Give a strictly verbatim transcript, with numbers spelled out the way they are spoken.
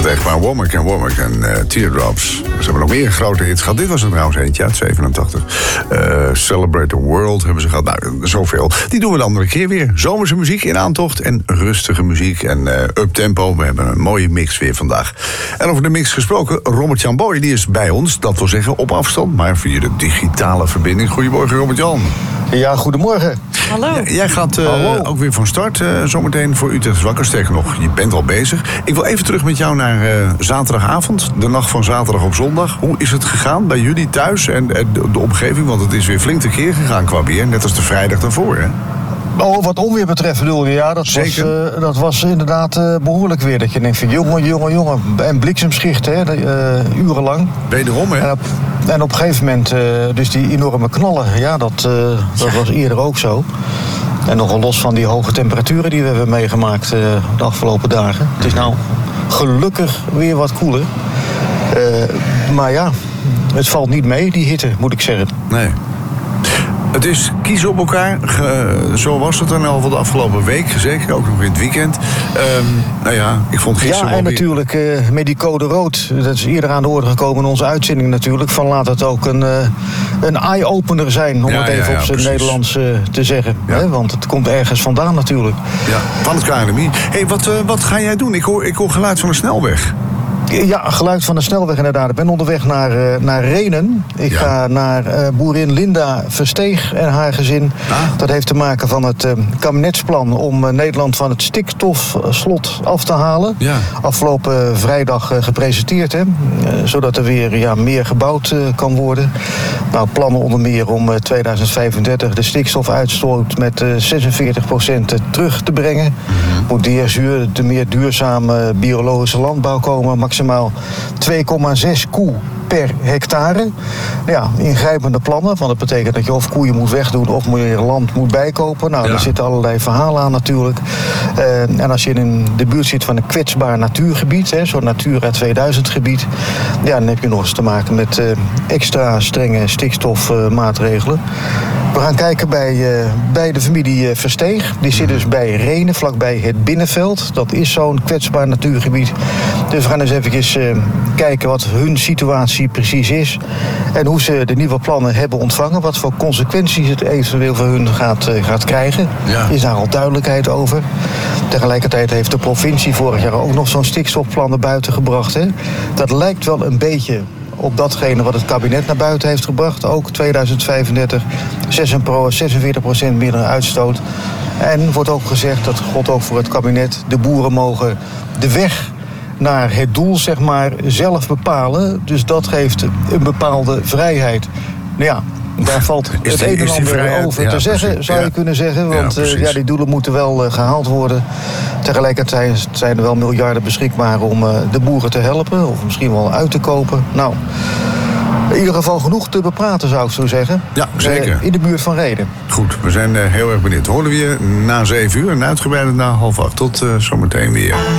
slecht, maar Womack en Womack en uh, Teardrops. Ze hebben nog meer grote hits gehad. Dit was er trouwens eentje uit zevenentachtig. Uh, Celebrate the World hebben ze gehad. Nou, zoveel. Die doen we de andere keer weer. Zomerse muziek in aantocht en rustige muziek en uh, uptempo. We hebben een mooie mix weer vandaag. En over de mix gesproken, Robert-Jan Boy, die is bij ons. Dat wil zeggen op afstand, maar via de digitale verbinding. Goedemorgen, Robert-Jan. Ja, goedemorgen. Hallo. Ja, jij gaat uh, Hallo. ook weer van start uh, zometeen voor Utrecht Wakker. Sterker nog, je bent al bezig. Ik wil even terug met jou naar uh, zaterdagavond. De nacht van zaterdag op zondag. Hoe is het gegaan bij jullie thuis en, en de, de omgeving? Want het is weer flink tekeer gegaan qua weer. Net als de vrijdag daarvoor, hè? Oh, wat onweer betreft bedoel je, ja, dat, Zeker. Was, uh, dat was inderdaad uh, behoorlijk weer. Dat je denkt van jongen, jongen, jongen. En bliksemschichten, hè, uh, urenlang. Wederom, hè? En op, en op een gegeven moment, uh, dus die enorme knallen, ja, dat, uh, dat was eerder ook zo. En nogal los van die hoge temperaturen die we hebben meegemaakt uh, de afgelopen dagen. Het is nou gelukkig weer wat koeler. Uh, maar ja, het valt niet mee, die hitte, moet ik zeggen. Nee. Het is kiezen op elkaar. Ge, zo was het dan al van de afgelopen week. Zeker ook nog in het weekend. Um, nou ja, ik vond gisteren Ja, en weer... natuurlijk uh, met die code rood. Dat is eerder aan de orde gekomen in onze uitzending natuurlijk. Van laat het ook een, uh, een eye-opener zijn, om Ja, het even ja, ja, op zijn precies. Nederlands uh, te zeggen. Ja. Hè? Want het komt ergens vandaan natuurlijk. Ja, van het K N M I. Hey, wat, uh, wat ga jij doen? Ik hoor, ik hoor geluid van een snelweg. Ja, geluid van de snelweg inderdaad. Ik ben onderweg naar, uh, naar Rhenen. Ik Ja. ga naar uh, boerin Linda Versteeg en haar gezin. Ah. Dat heeft te maken van het uh, kabinetsplan om uh, Nederland van het stikstofslot af te halen. Ja. Afgelopen uh, vrijdag uh, gepresenteerd, hè. Uh, zodat er weer ja, meer gebouwd uh, kan worden. Nou, plannen onder meer om uh, tweeduizend vijfendertig de stikstofuitstoot met uh, zesenveertig procent terug te brengen. Mm-hmm. Moet duur, de meer duurzame biologische landbouw komen. Maximaal twee komma zes koe per hectare. Ja, ingrijpende plannen. Want dat betekent dat je of koeien moet wegdoen of meer land moet bijkopen. Nou, Ja. daar zitten allerlei verhalen aan natuurlijk. Uh, en als je in de buurt zit van een kwetsbaar natuurgebied, hè, zo'n Natura tweeduizend gebied, ja, dan heb je nog eens te maken met uh, extra strenge stikstofmaatregelen. Uh, We gaan kijken bij, uh, bij de familie uh, Versteeg. Die zit dus bij Rhenen, vlakbij het Binnenveld. Dat is zo'n kwetsbaar natuurgebied. Dus we gaan eens even uh, kijken wat hun situatie precies is. En hoe ze de nieuwe plannen hebben ontvangen. Wat voor consequenties het eventueel voor hun gaat, uh, gaat krijgen. Ja. Is daar al duidelijkheid over. Tegelijkertijd heeft de provincie vorig jaar ook nog zo'n stikstofplan naar buiten gebracht. Hè. Dat lijkt wel een beetje op datgene wat het kabinet naar buiten heeft gebracht. Ook tweeduizend vijfendertig, zesenveertig procent minder uitstoot. En wordt ook gezegd, dat geldt ook voor het kabinet, de boeren mogen de weg naar het doel, zeg maar, zelf bepalen. Dus dat geeft een bepaalde vrijheid. Nou ja, daar valt Is het die- een en is die ander vrijheid? over Ja, te zeggen, precies. zou Ja. je kunnen zeggen. Ja, Want uh, precies. ja, die doelen moeten wel uh, gehaald worden. Tegelijkertijd zijn er wel miljarden beschikbaar om uh, de boeren te helpen. Of misschien wel uit te kopen. Nou, in ieder geval genoeg te bepraten, zou ik zo zeggen. Ja, zeker. Uh, in de buurt van Rhenen. Goed, we zijn uh, heel erg benieuwd. Horen we je na zeven uur en uitgebreid na half acht. Tot uh, zometeen weer.